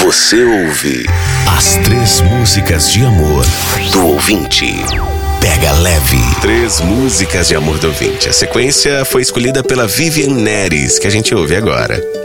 Você ouve As 3 músicas de amor do ouvinte. Pega Leve. 3 músicas de amor do ouvinte. A sequência foi escolhida pela Vivian Neres, que a gente ouve agora.